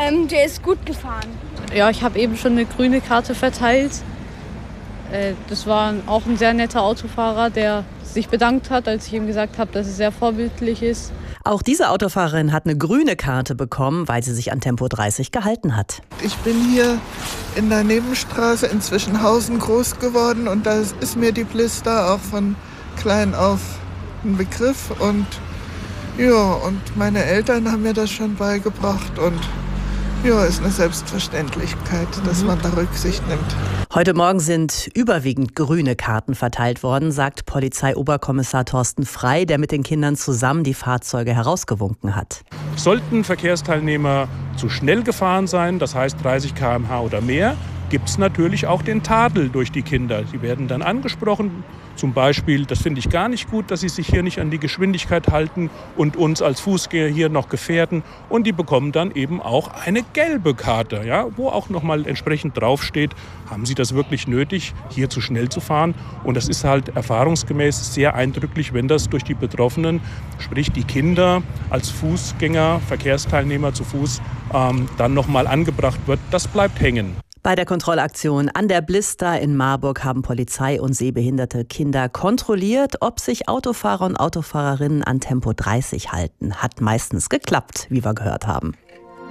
Der ist gut gefahren. Ja, ich habe eben schon eine grüne Karte verteilt. Das war auch ein sehr netter Autofahrer, der sich bedankt hat, als ich ihm gesagt habe, dass es sehr vorbildlich ist. Auch diese Autofahrerin hat eine grüne Karte bekommen, weil sie sich an Tempo 30 gehalten hat. Ich bin hier in der Nebenstraße in Zwischenhausen groß geworden und da ist mir die Blister auch von klein auf ein Begriff. Und ja, und meine Eltern haben mir das schon beigebracht und ja, ist eine Selbstverständlichkeit, dass man da Rücksicht nimmt. Heute Morgen sind überwiegend grüne Karten verteilt worden, sagt Polizeioberkommissar Thorsten Frey, der mit den Kindern zusammen die Fahrzeuge herausgewunken hat. Sollten Verkehrsteilnehmer zu schnell gefahren sein, das heißt 30 km/h oder mehr, gibt es natürlich auch den Tadel durch die Kinder. Sie werden dann angesprochen. Zum Beispiel, das finde ich gar nicht gut, dass sie sich hier nicht an die Geschwindigkeit halten und uns als Fußgänger hier noch gefährden. Und die bekommen dann eben auch eine gelbe Karte, ja, wo auch nochmal entsprechend draufsteht, haben sie das wirklich nötig, hier zu schnell zu fahren. Und das ist halt erfahrungsgemäß sehr eindrücklich, wenn das durch die Betroffenen, sprich die Kinder als Fußgänger, Verkehrsteilnehmer zu Fuß, dann nochmal angebracht wird. Das bleibt hängen. Bei der Kontrollaktion an der Blister in Marburg haben Polizei und sehbehinderte Kinder kontrolliert, ob sich Autofahrer und Autofahrerinnen an Tempo 30 halten. Hat meistens geklappt, wie wir gehört haben.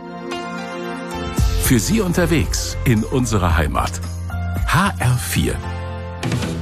Für Sie unterwegs in unserer Heimat. HR4